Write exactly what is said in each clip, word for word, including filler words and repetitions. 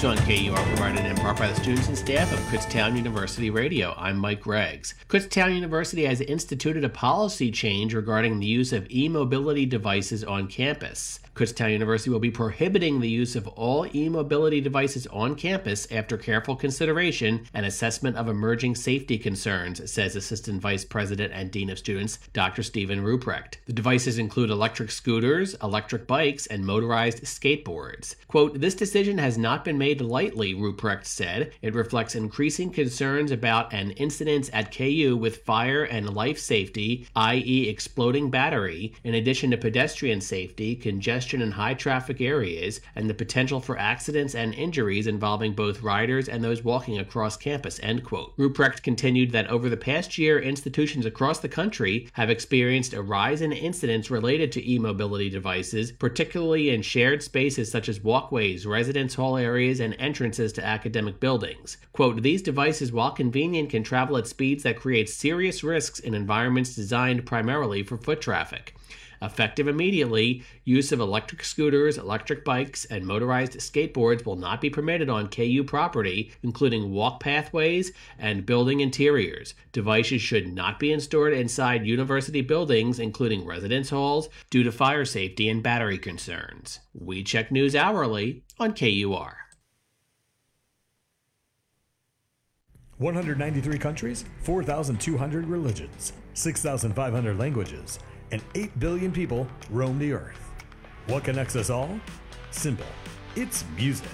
on K U R provided in part by the students and staff of Kutztown University Radio. I'm Mike Greggs. Kutztown University has instituted a policy change regarding the use of e-mobility devices on campus. Kutztown University will be prohibiting the use of all e-mobility devices on campus after careful consideration and assessment of emerging safety concerns, says Assistant Vice President and Dean of Students, Doctor Stephen Ruprecht. The devices include electric scooters, electric bikes, and motorized skateboards. Quote, "This decision has not been made lightly," Ruprecht said. "It reflects increasing concerns about an incident at K U with fire and life safety, that is exploding battery, in addition to pedestrian safety, congestion in high traffic areas, and the potential for accidents and injuries involving both riders and those walking across campus," end quote. Ruprecht continued that over the past year, institutions across the country have experienced a rise in incidents related to e-mobility devices, particularly in shared spaces such as walkways, residence hall areas, and entrances to academic buildings. Quote, "These devices, while convenient, can travel at speeds that create serious risks in environments designed primarily for foot traffic. Effective immediately, use of electric scooters, electric bikes, and motorized skateboards will not be permitted on K U property, including walk pathways and building interiors. Devices should not be installed inside university buildings, including residence halls, due to fire safety and battery concerns." We check news hourly on K U R. one hundred ninety-three countries, four thousand two hundred religions, six thousand five hundred languages, and eight billion people roam the earth. What connects us all? Simple. It's music.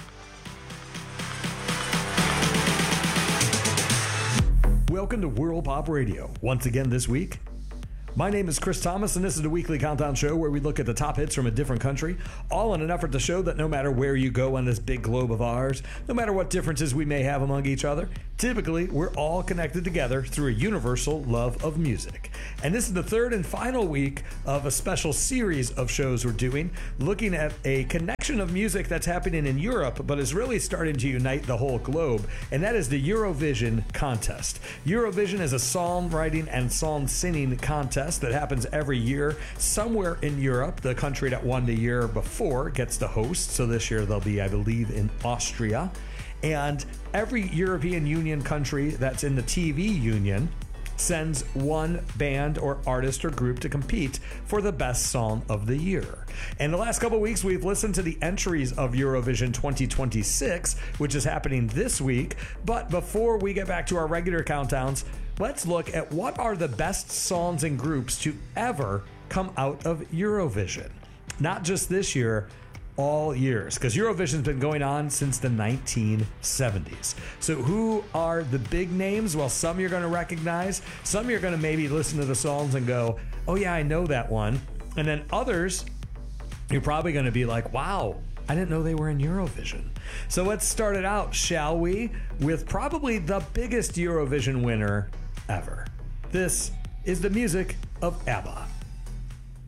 Welcome to World Pop Radio. Once again this week, my name is Chris Thomas, and this is the weekly countdown show where we look at the top hits from a different country, all in an effort to show that no matter where you go on this big globe of ours, no matter what differences we may have among each other, typically we're all connected together through a universal love of music. And this is the third and final week of a special series of shows we're doing, looking at a connection of music that's happening in Europe, but is really starting to unite the whole globe, and that is the Eurovision contest. Eurovision is a songwriting and song singing contest that happens every year somewhere in Europe. The country that won the year before gets to host. So this year they'll be, I believe, in Austria. And every European Union country that's in the T V union sends one band or artist or group to compete for the best song of the year. In the last couple of weeks, we've listened to the entries of Eurovision twenty twenty-six, which is happening this week. But before we get back to our regular countdowns, let's look at what are the best songs and groups to ever come out of Eurovision. Not just this year, all years, because Eurovision's been going on since the nineteen seventies. So who are the big names? Well, some you're going to recognize. Some you're going to maybe listen to the songs and go, oh yeah, I know that one. And then others, you're probably going to be like, wow, I didn't know they were in Eurovision. So let's start it out, shall we, with probably the biggest Eurovision winner ever. This is the music of ABBA.